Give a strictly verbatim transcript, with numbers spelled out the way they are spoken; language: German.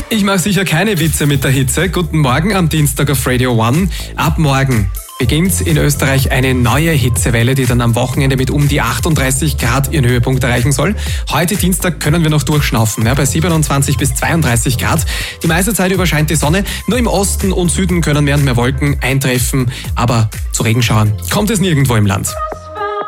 Ich mache sicher keine Witze mit der Hitze. Guten Morgen am Dienstag auf Radio One. Ab morgen beginnt in Österreich eine neue Hitzewelle, die dann am Wochenende mit um die achtunddreißig Grad ihren Höhepunkt erreichen soll. Heute Dienstag können wir noch durchschnaufen, ja, bei siebenundzwanzig bis zweiunddreißig Grad. Die meiste Zeit über scheint die Sonne. Nur im Osten und Süden können mehr und mehr Wolken eintreffen, aber zu Regenschauern kommt es nirgendwo im Land.